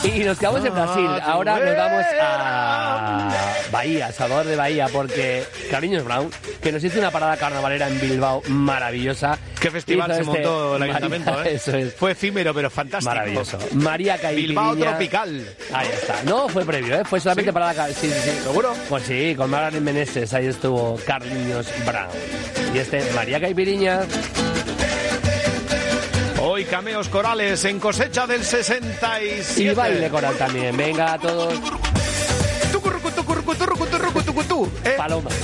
Y nos quedamos en Brasil. Ahora nos vamos a Bahía, Salvador de Bahía, porque Carlinhos Brown, que nos hizo una parada carnavalera en Bilbao maravillosa. Qué festival se montó el ayuntamiento, ¿eh? Eso es. Fue efímero, pero fantástico. Maravilloso. María Caipiriña. Bilbao Tropical. Ahí está. No, fue previo, ¿eh? Fue solamente ¿Sí? parada... Sí. ¿Seguro? Pues sí, con Margaret Meneses, ahí estuvo Carlinhos Brown. Y María Caipiriña... Hoy cameos corales en Cosecha del 67. Y baile coral también. Venga, a todos. Paloma. Paloma.